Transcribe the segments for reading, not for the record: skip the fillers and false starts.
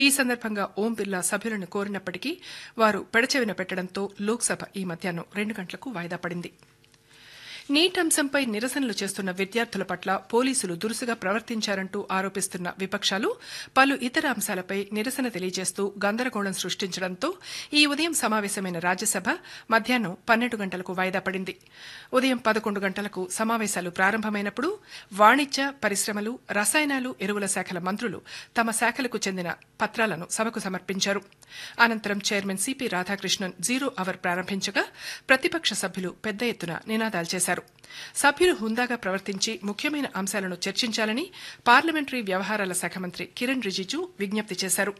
ఈ సందర్భంగా ఓం బిర్లా సభ్యులను కోరినప్పటికీ వారు పెడచెవిన పెట్టడంతో లోక్సభ ఈ మధ్యాహ్నం 2 గంటలకు వాయిదా పడింది. నీట్ అంశంపై నిరసనలు చేస్తున్న విద్యార్థుల పట్ల పోలీసులు దురుసుగా ప్రవర్తించారంటూ ఆరోపిస్తున్న విపక్షాలు పలు ఇతర అంశాలపై నిరసన తెలియజేస్తూ గందరగోళం సృష్టించడంతో ఈ ఉదయం సమావేశమైన రాజ్యసభ మధ్యాహ్నం 12 గంటలకు వాయిదా పడింది. ఉదయం 11 గంటలకు సమావేశాలు ప్రారంభమైనప్పుడు వాణిజ్య, పరిశ్రమలు, రసాయనాలు, ఎరువుల శాఖల మంత్రులు తమ శాఖలకు చెందిన పత్రాలను సభకు సమర్పించారు. అనంతరం చైర్మన్ సిపి రాధాకృష్ణన్ 0 అవర్ ప్రారంభించగా ప్రతిపక్ష సభ్యులు పెద్ద ఎత్తున నినాదాలు చేశారు. సభ్యులు హుందాగా ప్రవర్తించి ముఖ్యమైన అంశాలను చర్చించాలని పార్లమెంటరీ వ్యవహారాల శాఖ మంత్రి కిరణ్ రిజిజు విజ్ఞప్తి చేశారు.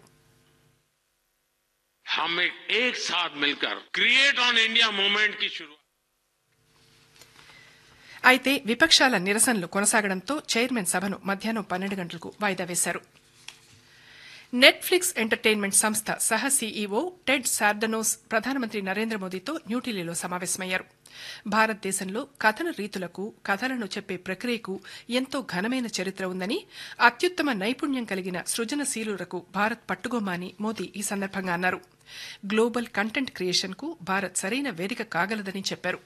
అయితే విపక్షాల నిరసనలు కొనసాగడంతో చైర్మన్ సభను మధ్యాహ్నం 12 గంటలకు వాయిదా వేశారు. నెట్ఫ్లిక్స్ ఎంటర్టైన్మెంట్ సంస్థ సహ సీఈఓ టెడ్ సార్డనోస్ ప్రధానమంత్రి నరేంద్ర మోదీతో న్యూఢిల్లీలో సమావేశమయ్యారు. భారతదేశంలో కథన రీతులకు, కథలను చెప్పే ప్రక్రియకు ఎంతో ఘనమైన చరిత్ర ఉందని, అత్యుత్తమ నైపుణ్యం కలిగిన సృజనశీలులకు భారత్ పట్టుగొమ్మ అని మోదీ ఈ సందర్భంగా అన్నారు. గ్లోబల్ కంటెంట్ క్రియేషన్కు భారత్ సరైన వేదిక కాగలదని చెప్పారు.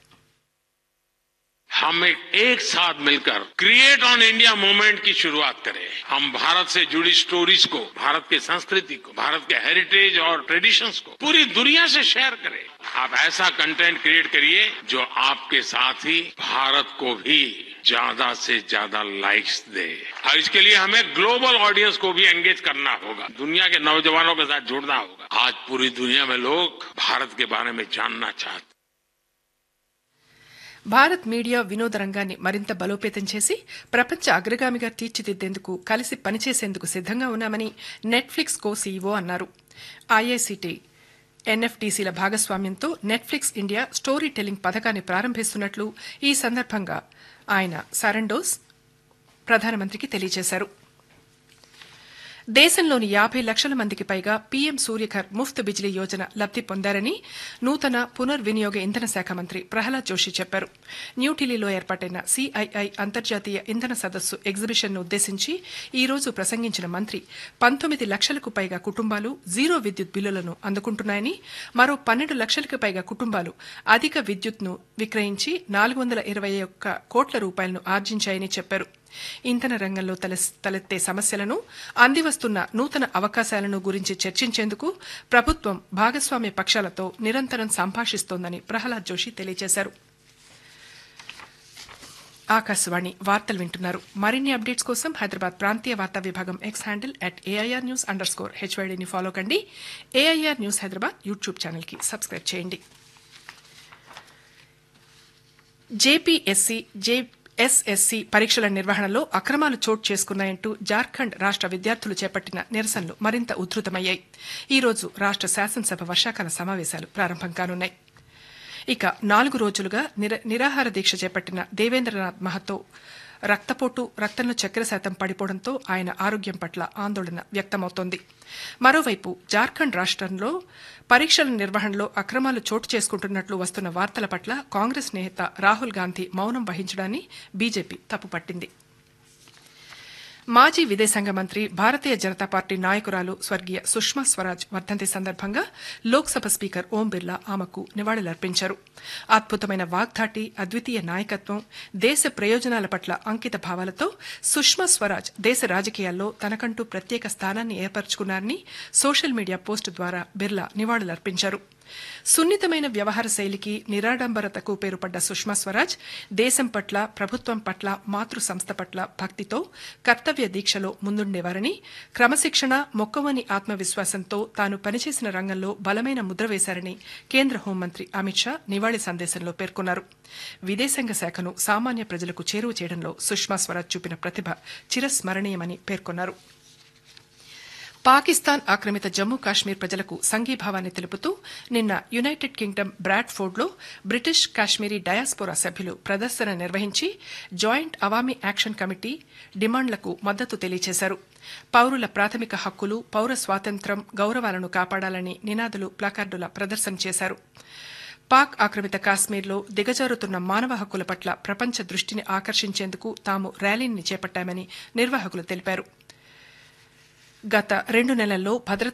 हम एक साथ मिलकर क्रिएट ऑन इंडिया मूवमेंट की शुरुआत करें. हम भारत से जुड़ी स्टोरीज को, भारत की संस्कृति को, भारत के हेरिटेज और ट्रेडिशंस को पूरी दुनिया से शेयर करें. आप ऐसा कंटेंट क्रिएट करिए जो आपके साथ ही भारत को भी ज्यादा से ज्यादा लाइक्स दे. और इसके लिए हमें ग्लोबल ऑडियंस को भी एंगेज करना होगा. दुनिया के नौजवानों के साथ जुड़ना होगा. आज पूरी दुनिया में लोग भारत के बारे में जानना चाहते. భారత్ మీడియా వినోద రంగాన్ని మరింత బలోపేతం చేసి ప్రపంచ అగ్రగామిగా తీర్చిదిద్దేందుకు కలిసి పనిచేసేందుకు సిద్దంగా ఉన్నామని నెట్ఫ్లిక్స్ కో సీఈఓ అన్నారు. ఐఐసిటి, ఎన్ఎఫ్టీసీల భాగస్వామ్యంతో నెట్ఫ్లిక్స్ ఇండియా స్టోరీ టెల్లింగ్ పథకాన్ని ప్రారంభిస్తున్నట్లు ఈ సందర్భంగా ఆయన సారండోస్ ప్రధానమంత్రికి తెలియజేశారు. దేశంలోని 50 లక్షల మందికి పైగా పీఎం సూర్యఘర్ ముఫ్త్ బిజిలీ యోజన లబ్ది పొందారని నూతన పునర్వినియోగ ఇంధన శాఖ మంత్రి ప్రహ్లాద్ జోషి చెప్పారు. న్యూఢిల్లీలో ఏర్పాటైన సిఐఐ అంతర్జాతీయ ఇంధన సదస్సు ఎగ్జిబిషన్ను ఉద్దేశించి ఈ రోజు ప్రసంగించిన మంత్రి 19 లక్షలకు పైగా కుటుంబాలు జీరో విద్యుత్ బిల్లులను అందుకుంటున్నాయని, మరో 12 లక్షలకు పైగా కుటుంబాలు అధిక విద్యుత్ను విక్రయించి 421 కోట్ల రూపాయలను ఆర్జించాయని చెప్పారు. ఇంధన రంగంలో తలెత్తే సమస్యలను, అందివస్తున్న నూతన అవకాశాలను గురించి చర్చించేందుకు ప్రభుత్వం భాగస్వామ్య పక్షాలతో నిరంతరం సంభాషిస్తోందని ప్రహ్లాద్ జోషి తెలియజేశారు. ఆకాశవాణి వార్తలు వింటున్నారు. మరిన్ని అప్డేట్స్ కోసం హైదరాబాద్ ప్రాంతీయ వార్తా విభాగం ఎక్స్ హ్యాండిల్ @AIRnews_HYDని ఫాలో కండి. AIR న్యూస్ హైదరాబాద్ యూట్యూబ్ ఛానల్కి సబ్స్క్రైబ్ చేయండి. ఎస్ఎస్సీ పరీక్షల నిర్వహణలో అక్రమాలు చోటు చేసుకున్నాయంటూ జార్ఖండ్ రాష్ట విద్యార్థులు చేపట్టిన నిరసనలు మరింత ఉధృతమయ్యాయి. ఈ రోజు రాష్ట శాసనసభ వర్షాకాల సమావేశాలు ప్రారంభం కానున్నాయి. ఇక 4 రోజులుగా నిరాహార దీక్ష చేపట్టిన దేవేంద్రనాథ్ మహతో రక్తంలో చక్కెర శాతం పడిపోవడంతో ఆయన ఆరోగ్యం పట్ల ఆందోళన వ్యక్తమవుతోంది. మరోవైపు జార్ఖండ్ రాష్టంలో పరీక్షల నిర్వహణలో అక్రమాలు చోటు చేసుకుంటున్నట్లు వస్తున్న వార్తల పట్ల కాంగ్రెస్ నేత రాహుల్ గాంధీ మౌనం వహించడాన్ని బీజేపీ తప్పుపట్టింది. మాజీ విదేశాంగ మంత్రి, భారతీయ జనతా పార్టీ నాయకురాలు స్వర్గీయ సుష్మా స్వరాజ్ వర్ధంతి సందర్భంగా లోక్సభ స్పీకర్ ఓం బిర్లా ఆమెకు నివాళులర్పించారు. అద్భుతమైన వాగ్దాటి, అద్వితీయ నాయకత్వం, దేశ ప్రయోజనాల పట్ల అంకిత భావాలతో సుష్మా స్వరాజ్ దేశ రాజకీయాల్లో తనకంటూ ప్రత్యేక స్థానాన్ని ఏర్పరచుకున్నారని సోషల్ మీడియా పోస్టు ద్వారా బిర్లా నివాళులర్పించారు. సున్నితమైన వ్యవహార శైలికి, నిరాడంబరతకు పేరుపడ్డ సుష్మా స్వరాజ్ దేశం పట్ల, ప్రభుత్వం పట్ల, మాతృ సంస్థ పట్ల భక్తితో, కర్తవ్య దీక్షలో ముందుండేవారని, క్రమశిక్షణ, మొక్కవని ఆత్మవిశ్వాసంతో తాను పనిచేసిన రంగంలో బలమైన ముద్ర వేశారని కేంద్ర హోంమంత్రి అమిత్ షా నివాళి సందేశంలో పేర్కొన్నారు. విదేశాంగ శాఖను సామాన్య ప్రజలకు చేరువ చేయడంలో సుష్మా స్వరాజ్ చూపిన ప్రతిభ చిరస్మరణీయమని పేర్కొన్నారు. పాకిస్తాన్ ఆక్రమిత జమ్మూ కాశ్మీర్ ప్రజలకు సంఘీభావాన్ని తెలుపుతూ నిన్న United Kingdom బ్రాడ్ఫోర్డ్లో British Kashmiri diaspora సభ్యులు ప్రదర్శన నిర్వహించి జాయింట్ అవామీ యాక్షన్ కమిటీ డిమాండ్లకు మద్దతు తెలియజేశారు. పౌరుల ప్రాథమిక హక్కులు, పౌర స్వాతంత్ర్యం, గౌరవాలను కాపాడాలని నినాదులు, ప్లాకార్డుల ప్రదర్శన చేశారు. పాక్ ఆక్రమిత కాశ్మీర్లో దిగజారుతున్న మానవ హక్కుల పట్ల ప్రపంచ దృష్టిని ఆకర్షించేందుకు తాము ర్యాలీని చేపట్టామని నిర్వాహకులు తెలిపారు. గత 2 నెలల్లో భద్రతా